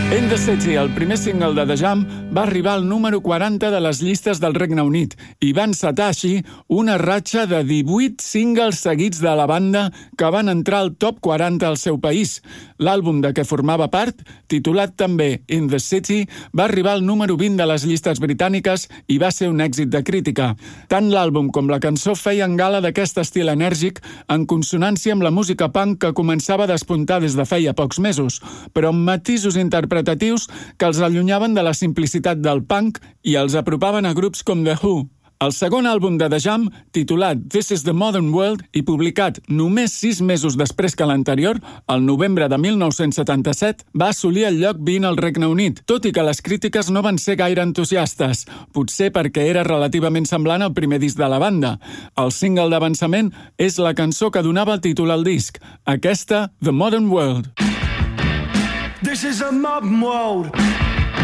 In the City, el primer single de The Jam, va arribar al número 40 de les llistes del Regne Unit i va encetar així una ratxa de 18 singles seguits de la banda que van entrar al top 40 al seu país. L'àlbum de què formava part, titulat també In the City, va arribar al número 20 de les llistes britàniques i va ser un èxit de crítica. Tant l'àlbum com la cançó feien gala d'aquest estil enèrgic en consonància amb la música punk que començava a despuntar des de feia pocs mesos, però amb matisos interpretatius que els allunyaven de la simplicitat del punk i els apropaven a grups com The Who. El segon àlbum de The Jam, titulat This is the Modern World i publicat només 6 mesos després que l'anterior, al novembre de 1977, va assolir el lloc 20 al Regne Unit, tot i que les crítiques no van ser gaire entusiastes, potser perquè era relativament semblant al primer disc de la banda. El single d'avançament és la cançó que donava el títol al disc, aquesta The Modern World. This is a modern world.